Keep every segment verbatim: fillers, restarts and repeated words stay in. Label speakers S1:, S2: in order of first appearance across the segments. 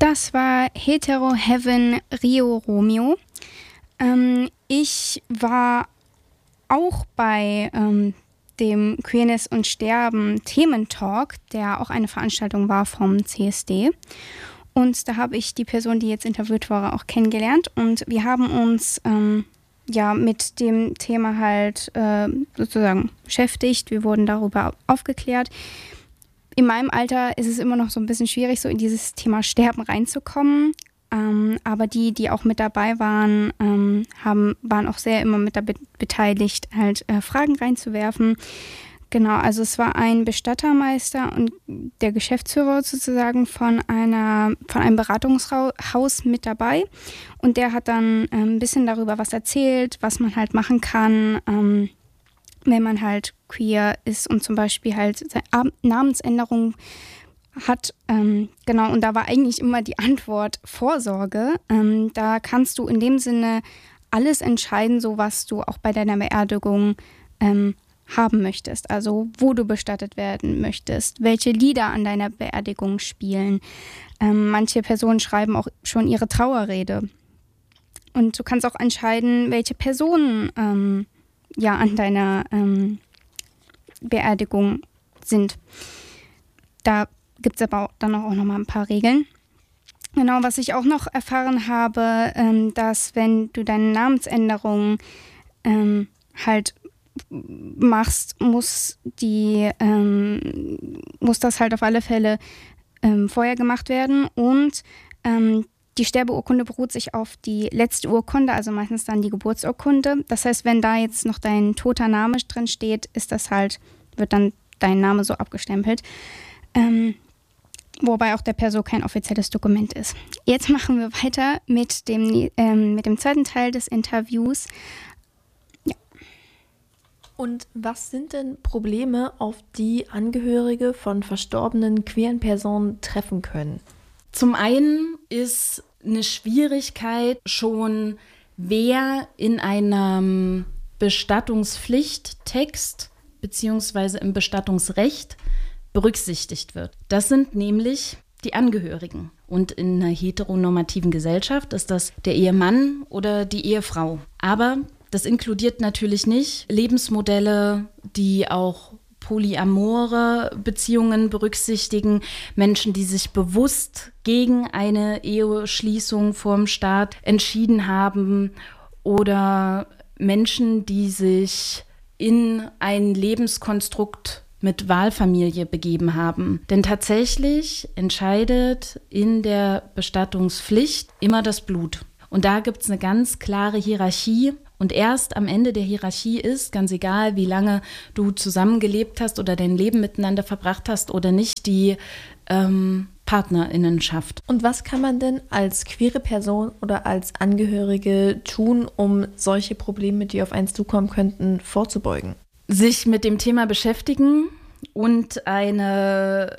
S1: Das war Hetero Heaven Rio Romeo. Ähm, ich war auch bei ähm, dem Queerness und Sterben Thementalk, der auch eine Veranstaltung war vom C S D. Und da habe ich die Person, die jetzt interviewt wurde, auch kennengelernt. Und wir haben uns ähm, ja mit dem Thema halt äh, sozusagen beschäftigt. Wir wurden darüber aufgeklärt. In meinem Alter ist es immer noch so ein bisschen schwierig, so in dieses Thema Sterben reinzukommen. Ähm, aber die, die auch mit dabei waren, ähm, haben, waren auch sehr immer mit dabei beteiligt, halt äh, Fragen reinzuwerfen. Genau, also es war ein Bestattermeister und der Geschäftsführer sozusagen von einer von einem Beratungshaus mit dabei. Und der hat dann äh, ein bisschen darüber was erzählt, was man halt machen kann, ähm, wenn man halt queer ist und zum Beispiel halt seine Namensänderung hat. Ähm, genau, und da war eigentlich immer die Antwort Vorsorge. Ähm, da kannst du in dem Sinne alles entscheiden, so was du auch bei deiner Beerdigung ähm, haben möchtest. Also wo du bestattet werden möchtest, welche Lieder an deiner Beerdigung spielen. Ähm, manche Personen schreiben auch schon ihre Trauerrede. Und du kannst auch entscheiden, welche Personen ähm, ja an deiner ähm, Beerdigung sind. Da gibt es aber auch dann auch noch mal ein paar Regeln. Genau, was ich auch noch erfahren habe, ähm, dass wenn du deine Namensänderung ähm, halt machst, muss die ähm, muss das halt auf alle Fälle ähm, vorher gemacht werden und ähm, die Sterbeurkunde beruht sich auf die letzte Urkunde, also meistens dann die Geburtsurkunde. Das heißt, wenn da jetzt noch dein toter Name drin steht, ist das halt, wird dann dein Name so abgestempelt. Ähm, wobei auch der Perso kein offizielles Dokument ist. Jetzt machen wir weiter mit dem, ähm, mit dem zweiten Teil des Interviews. Ja.
S2: Und was sind denn Probleme, auf die Angehörige von verstorbenen queeren Personen treffen können?
S3: Zum einen ist eine Schwierigkeit schon, wer in einem Bestattungspflichttext beziehungsweise im Bestattungsrecht berücksichtigt wird. Das sind nämlich die Angehörigen. Und in einer heteronormativen Gesellschaft ist das der Ehemann oder die Ehefrau. Aber das inkludiert natürlich nicht Lebensmodelle, die auch polyamore Beziehungen berücksichtigen, Menschen, die sich bewusst gegen eine Eheschließung vorm Staat entschieden haben oder Menschen, die sich in ein Lebenskonstrukt mit Wahlfamilie begeben haben. Denn tatsächlich entscheidet in der Bestattungspflicht immer das Blut. Und da gibt es eine ganz klare Hierarchie. Und erst am Ende der Hierarchie ist, ganz egal, wie lange du zusammengelebt hast oder dein Leben miteinander verbracht hast oder nicht, die ähm, Partnerinnenschaft.
S2: Und was kann man denn als queere Person oder als Angehörige tun, um solche Probleme, die auf einen zukommen könnten, vorzubeugen?
S3: Sich mit dem Thema beschäftigen und eine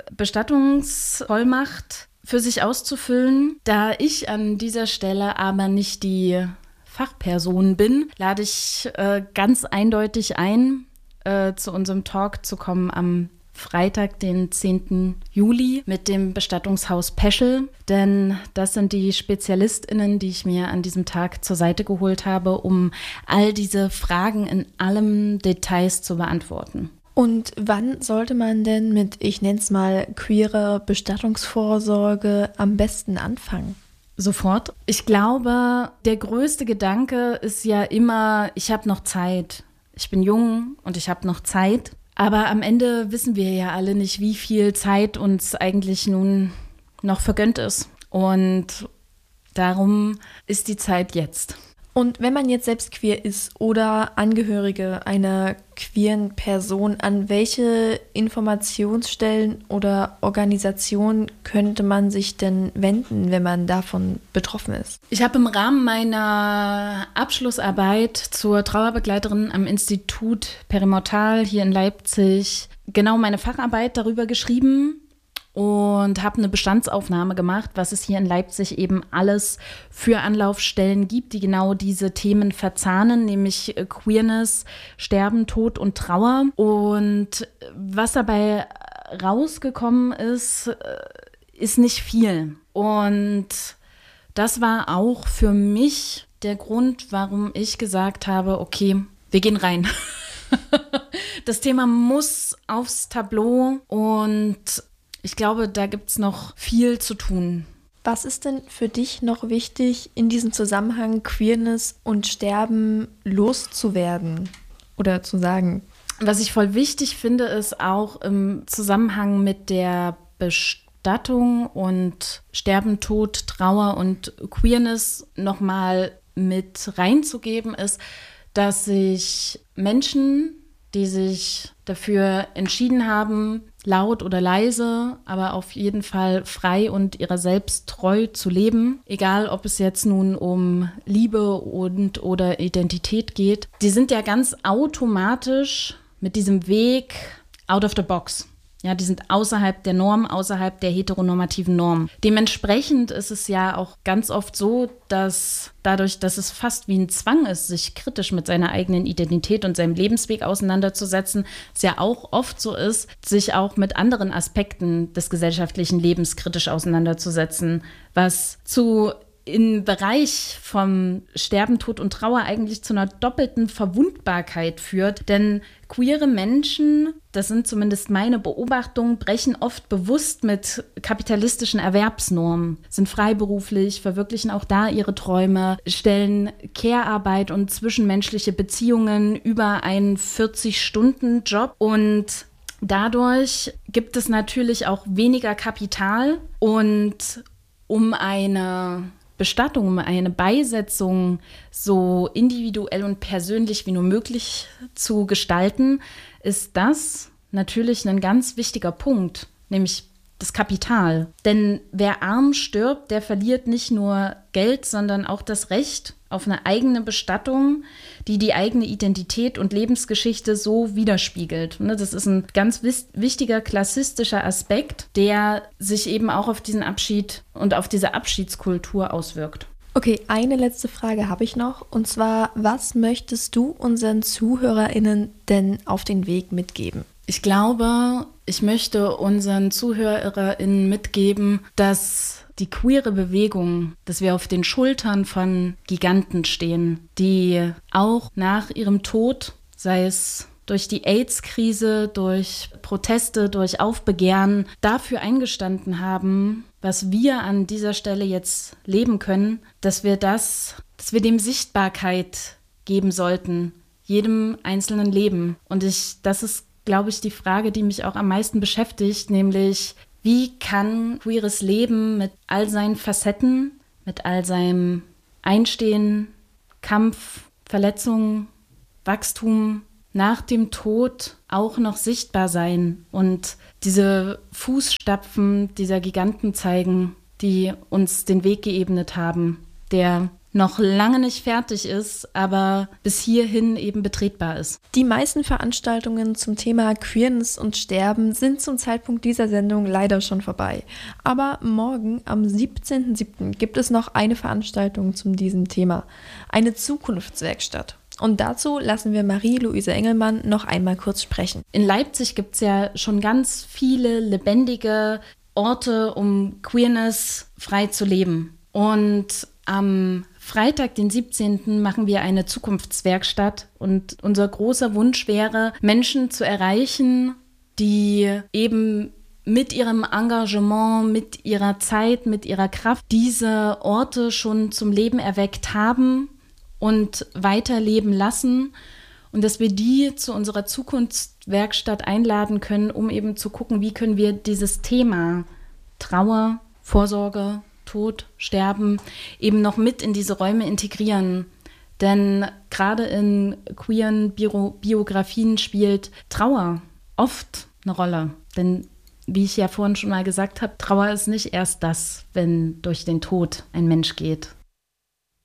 S3: Bestattungsvollmacht für sich auszufüllen. Da ich an dieser Stelle aber nicht die Fachperson bin, lade ich äh, ganz eindeutig ein, äh, zu unserem Talk zu kommen am Freitag, den zehnten Juli mit dem Bestattungshaus Peschel. Denn das sind die SpezialistInnen, die ich mir an diesem Tag zur Seite geholt habe, um all diese Fragen in allem Details zu beantworten.
S2: Und wann sollte man denn mit, ich nenne es mal, queerer Bestattungsvorsorge am besten anfangen?
S3: Sofort. Ich glaube, der größte Gedanke ist ja immer, ich habe noch Zeit. Ich bin jung und ich habe noch Zeit. Aber am Ende wissen wir ja alle nicht, wie viel Zeit uns eigentlich nun noch vergönnt ist. Und darum ist die Zeit jetzt.
S2: Und wenn man jetzt selbst queer ist oder Angehörige einer queeren Person, an welche Informationsstellen oder Organisationen könnte man sich denn wenden, wenn man davon betroffen ist?
S3: Ich habe im Rahmen meiner Abschlussarbeit zur Trauerbegleiterin am Institut Perimortal hier in Leipzig genau meine Facharbeit darüber geschrieben. Und habe eine Bestandsaufnahme gemacht, was es hier in Leipzig eben alles für Anlaufstellen gibt, die genau diese Themen verzahnen, nämlich Queerness, Sterben, Tod und Trauer. Und was dabei rausgekommen ist, ist nicht viel. Und das war auch für mich der Grund, warum ich gesagt habe, okay, wir gehen rein. Das Thema muss aufs Tableau und ich glaube, da gibt es noch viel zu tun.
S2: Was ist denn für dich noch wichtig, in diesem Zusammenhang Queerness und Sterben loszuwerden oder zu sagen?
S3: Was ich voll wichtig finde, ist auch im Zusammenhang mit der Bestattung und Sterben, Tod, Trauer und Queerness nochmal mit reinzugeben, ist, dass sich Menschen, die sich dafür entschieden haben, laut oder leise, aber auf jeden Fall frei und ihrer selbst treu zu leben, egal ob es jetzt nun um Liebe und oder Identität geht, die sind ja ganz automatisch mit diesem Weg out of the box. Ja, die sind außerhalb der Norm, außerhalb der heteronormativen Norm. Dementsprechend ist es ja auch ganz oft so, dass dadurch, dass es fast wie ein Zwang ist, sich kritisch mit seiner eigenen Identität und seinem Lebensweg auseinanderzusetzen, es ja auch oft so ist, sich auch mit anderen Aspekten des gesellschaftlichen Lebens kritisch auseinanderzusetzen, was zu im Bereich vom Sterben, Tod und Trauer eigentlich zu einer doppelten Verwundbarkeit führt. Denn queere Menschen, das sind zumindest meine Beobachtungen, brechen oft bewusst mit kapitalistischen Erwerbsnormen, sind freiberuflich, verwirklichen auch da ihre Träume, stellen Care-Arbeit und zwischenmenschliche Beziehungen über einen vierzig-Stunden-Job und dadurch gibt es natürlich auch weniger Kapital und um eine Bestattung, um eine Beisetzung so individuell und persönlich wie nur möglich zu gestalten, ist das natürlich ein ganz wichtiger Punkt, nämlich das Kapital. Denn wer arm stirbt, der verliert nicht nur Geld, sondern auch das Recht auf eine eigene Bestattung, die die eigene Identität und Lebensgeschichte so widerspiegelt. Das ist ein ganz wichtiger klassistischer Aspekt, der sich eben auch auf diesen Abschied und auf diese Abschiedskultur auswirkt.
S2: Okay, eine letzte Frage habe ich noch. Und zwar, was möchtest du unseren ZuhörerInnen denn auf den Weg mitgeben?
S3: Ich glaube, ich möchte unseren ZuhörerInnen mitgeben, dass die queere Bewegung, dass wir auf den Schultern von Giganten stehen, die auch nach ihrem Tod, sei es durch die AIDS-Krise, durch Proteste, durch Aufbegehren, dafür eingestanden haben, was wir an dieser Stelle jetzt leben können, dass wir das, dass wir dem Sichtbarkeit geben sollten, jedem einzelnen Leben. Und ich, das ist, glaube ich, die Frage, die mich auch am meisten beschäftigt, nämlich wie kann queeres Leben mit all seinen Facetten, mit all seinem Einstehen, Kampf, Verletzungen, Wachstum nach dem Tod auch noch sichtbar sein und diese Fußstapfen dieser Giganten zeigen, die uns den Weg geebnet haben, der noch lange nicht fertig ist, aber bis hierhin eben betretbar ist.
S2: Die meisten Veranstaltungen zum Thema Queerness und Sterben sind zum Zeitpunkt dieser Sendung leider schon vorbei. Aber morgen, am siebzehnten siebten gibt es noch eine Veranstaltung zu diesem Thema, eine Zukunftswerkstatt. Und dazu lassen wir Marie-Louise Engelmann noch einmal kurz sprechen.
S3: In Leipzig gibt es ja schon ganz viele lebendige Orte, um Queerness frei zu leben. Und am Freitag, den siebzehnten machen wir eine Zukunftswerkstatt und unser großer Wunsch wäre, Menschen zu erreichen, die eben mit ihrem Engagement, mit ihrer Zeit, mit ihrer Kraft diese Orte schon zum Leben erweckt haben und weiterleben lassen und dass wir die zu unserer Zukunftswerkstatt einladen können, um eben zu gucken, wie können wir dieses Thema Trauer, Vorsorge, Tod, Sterben eben noch mit in diese Räume integrieren. Denn gerade in queeren Bio- Biografien spielt Trauer oft eine Rolle. Denn wie ich ja vorhin schon mal gesagt habe, Trauer ist nicht erst das, wenn durch den Tod ein Mensch geht,